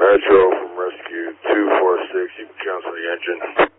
Metro from Rescue 246, you can cancel the engine.